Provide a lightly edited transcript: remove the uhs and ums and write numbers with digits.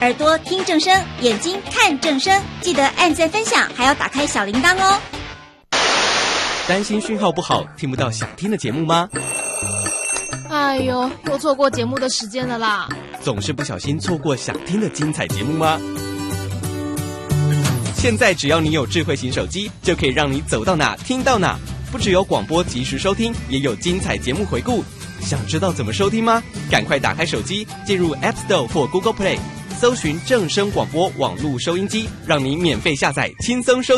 耳朵听正声，眼睛看正声，记得按赞分享，还要打开小铃铛哦。 担心讯号不好，听不到想听的节目吗？ 哎呦，又错过节目的时间了啦！ 总是不小心错过想听的精彩节目吗？现在只要你有智慧型手机，就可以让你走到哪听到哪。不只有广播及时收听，也有精彩节目回顾。想知道怎么收听吗？赶快打开手机，进入 App Store 或 Google Play， 搜寻正声广播网络收音机，让你免费下载，轻松收听。